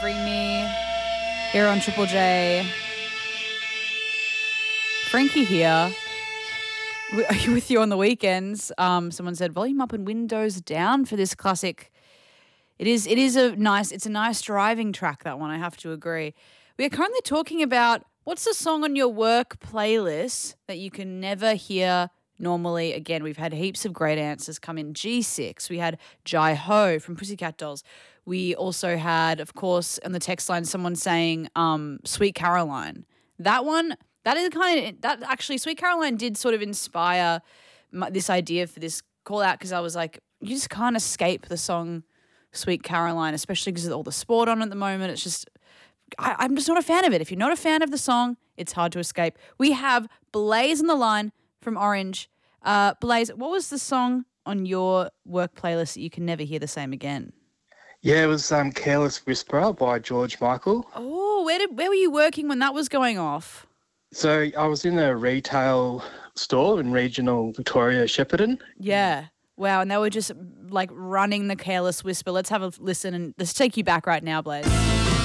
Bring Me here on Triple J. Frankie here. Are you with you on the weekends? Someone said volume up and windows down for this classic. It's a nice driving track, that one, I have to agree. We are currently talking about what's the song on your work playlist that you can never hear normally. Again, we've had heaps of great answers come in. G6, we had Jai Ho from Pussycat Dolls. We also had, of course, on the text line, someone saying Sweet Caroline. That one, Sweet Caroline did sort of inspire this idea for this call out, because I was like, you just can't escape the song Sweet Caroline, especially because of all the sport on at the moment. It's just, I'm just not a fan of it. If you're not a fan of the song, it's hard to escape. We have Blaze on the line from Orange. Blaze, what was the song on your work playlist that you can never hear the same again? Yeah, it was Careless Whisperer by George Michael. Oh, where were you working when that was going off? So I was in a retail store in regional Victoria, Shepparton. Yeah. Wow, and they were just like running the Careless Whisper. Let's have a listen and let's take you back right now, Blaze.